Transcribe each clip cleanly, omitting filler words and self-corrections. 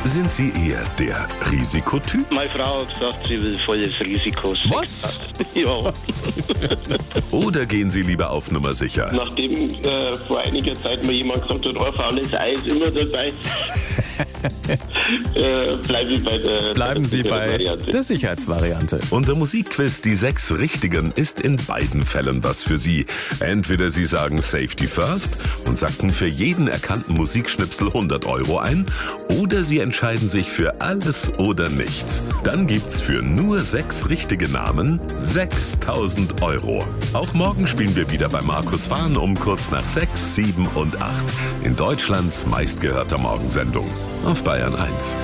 Sind Sie eher der Risikotyp? Meine Frau hat gesagt, sie will volles Risiko. Was? Ja. Oder gehen Sie lieber auf Nummer sicher? Nachdem vor einiger Zeit mir jemand gesagt hat, ein faules Ei ist immer dabei, Bleiben Sie bei der Sicherheitsvariante. Unser Musikquiz, die 6 Richtigen, ist in beiden Fällen was für Sie. Entweder Sie sagen Safety First und sacken für jeden erkannten Musikschnipsel 100 € ein, oder Sie entscheiden sich für alles oder nichts. Dann gibt's für nur 6 richtige Namen 6.000 €. Auch morgen spielen wir wieder bei Markus Fahn um kurz nach 6, 7 und 8 in Deutschlands meistgehörter Morgensendung auf Bayern 1.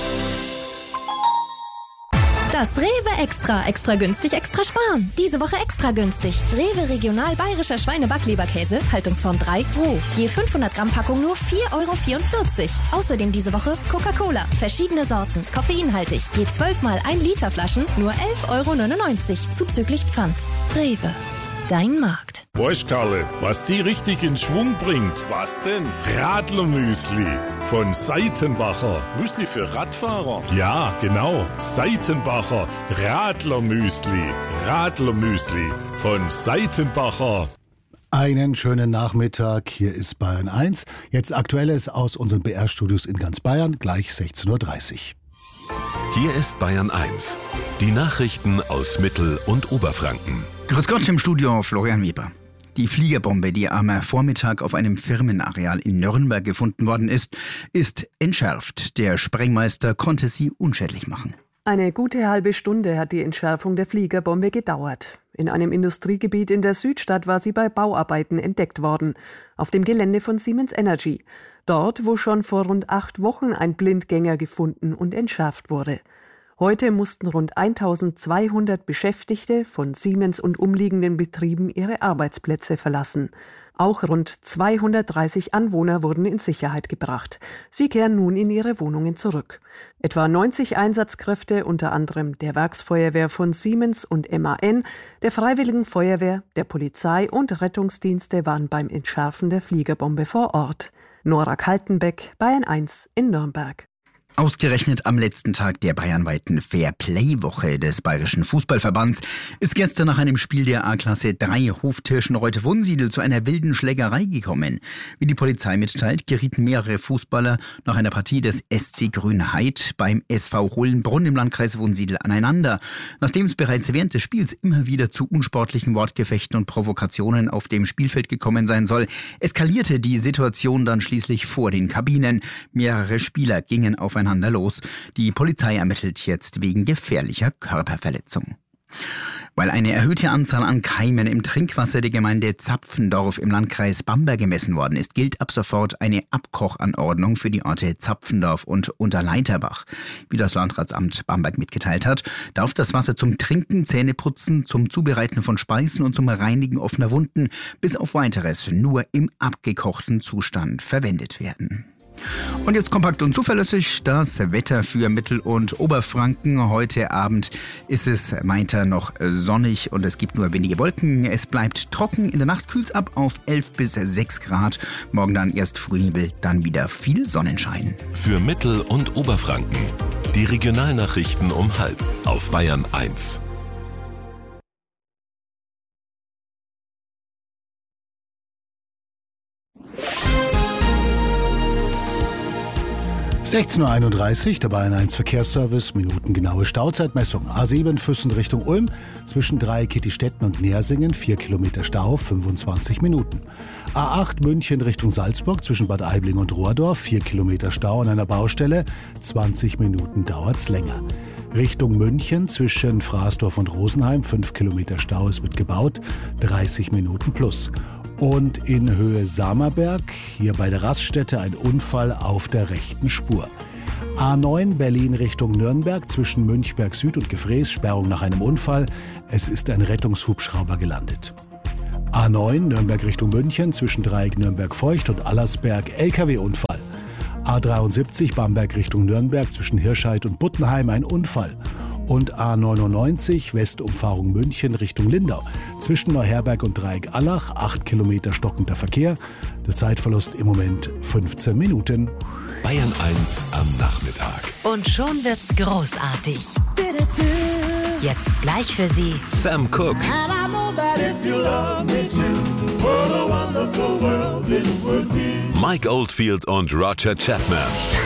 Das Rewe Extra. Extra günstig, extra sparen. Diese Woche extra günstig. Rewe Regional Bayerischer Schweine-Backleberkäse, Haltungsform 3, roh. Je 500 Gramm Packung nur 4,44 €. Außerdem diese Woche Coca-Cola. Verschiedene Sorten, koffeinhaltig. Je 12 mal 1 Liter Flaschen nur 11,99 € zuzüglich Pfand. Rewe. Dein Markt. Weißt, Karle, was die richtig in Schwung bringt? Was denn? Radlermüsli von Seitenbacher. Müsli für Radfahrer? Ja, genau. Seitenbacher Radlermüsli. Radlermüsli von Seitenbacher. Einen schönen Nachmittag, hier ist Bayern 1. Jetzt Aktuelles aus unseren BR-Studios in ganz Bayern, gleich 16:30 Uhr. Hier ist Bayern 1. Die Nachrichten aus Mittel- und Oberfranken. Grüß Gott, im Studio Florian Weber. Die Fliegerbombe, die am Vormittag auf einem Firmenareal in Nürnberg gefunden worden ist, ist entschärft. Der Sprengmeister konnte sie unschädlich machen. Eine gute halbe Stunde hat die Entschärfung der Fliegerbombe gedauert. In einem Industriegebiet in der Südstadt war sie bei Bauarbeiten entdeckt worden, auf dem Gelände von Siemens Energy. Dort, wo schon vor rund 8 Wochen ein Blindgänger gefunden und entschärft wurde. Heute mussten rund 1200 Beschäftigte von Siemens und umliegenden Betrieben ihre Arbeitsplätze verlassen. Auch rund 230 Anwohner wurden in Sicherheit gebracht. Sie kehren nun in ihre Wohnungen zurück. Etwa 90 Einsatzkräfte, unter anderem der Werksfeuerwehr von Siemens und MAN, der Freiwilligen Feuerwehr, der Polizei und Rettungsdienste waren beim Entschärfen der Fliegerbombe vor Ort. Nora Kaltenbeck, Bayern 1 in Nürnberg. Ausgerechnet am letzten Tag der bayernweiten Fair-Play-Woche des Bayerischen Fußballverbands ist gestern nach einem Spiel der A-Klasse 3 Hoftirschen-Reutte-Wunsiedel zu einer wilden Schlägerei gekommen. Wie die Polizei mitteilt, gerieten mehrere Fußballer nach einer Partie des SC Grünheid beim SV Hohlenbrunn im Landkreis Wunsiedel aneinander. Nachdem es bereits während des Spiels immer wieder zu unsportlichen Wortgefechten und Provokationen auf dem Spielfeld gekommen sein soll, eskalierte die Situation dann schließlich vor den Kabinen. Mehrere Spieler gingen aufeinander los. Die Polizei ermittelt jetzt wegen gefährlicher Körperverletzung. Weil eine erhöhte Anzahl an Keimen im Trinkwasser der Gemeinde Zapfendorf im Landkreis Bamberg gemessen worden ist, gilt ab sofort eine Abkochanordnung für die Orte Zapfendorf und Unterleiterbach. Wie das Landratsamt Bamberg mitgeteilt hat, darf das Wasser zum Trinken, Zähneputzen, zum Zubereiten von Speisen und zum Reinigen offener Wunden bis auf Weiteres nur im abgekochten Zustand verwendet werden. Und jetzt kompakt und zuverlässig das Wetter für Mittel- und Oberfranken. Heute Abend ist es weiter noch sonnig und es gibt nur wenige Wolken. Es bleibt trocken. In der Nacht kühlt es ab auf 11 bis 6 Grad. Morgen dann erst Frühnebel, dann wieder viel Sonnenschein. Für Mittel- und Oberfranken. Die Regionalnachrichten um 12:30 auf Bayern 1. – 16:31 Uhr, der Bayern 1 Verkehrsservice, minutengenaue Stauzeitmessung. A7 Füssen Richtung Ulm, zwischen Dreieckittistetten und Nersingen, 4 Kilometer Stau, 25 Minuten. A8 München Richtung Salzburg, zwischen Bad Aibling und Rohrdorf, 4 Kilometer Stau an einer Baustelle, 20 Minuten dauert's länger. Richtung München, zwischen Fraßdorf und Rosenheim, 5 Kilometer Stau, es wird gebaut, 30 Minuten plus. Und in Höhe Samerberg, hier bei der Raststätte, ein Unfall auf der rechten Spur. A9 Berlin Richtung Nürnberg, zwischen Münchberg Süd und Gefrees, Sperrung nach einem Unfall. Es ist ein Rettungshubschrauber gelandet. A9 Nürnberg Richtung München, zwischen Dreieck Nürnberg-Feucht und Allersberg, LKW-Unfall. A73 Bamberg Richtung Nürnberg, zwischen Hirscheid und Buttenheim, ein Unfall. Und A99 Westumfahrung München Richtung Lindau. Zwischen Neuherberg und Dreieck Allach 8 Kilometer stockender Verkehr. Der Zeitverlust im Moment 15 Minuten. Bayern 1 am Nachmittag. Und schon wird's großartig. Jetzt gleich für Sie Sam Cooke. Mike Oldfield und Roger Chapman.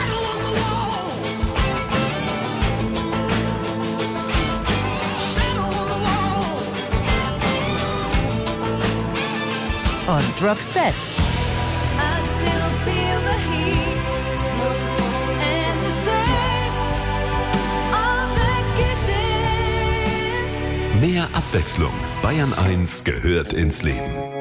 und Roxette. Mehr Abwechslung. Bayern 1 gehört ins Leben.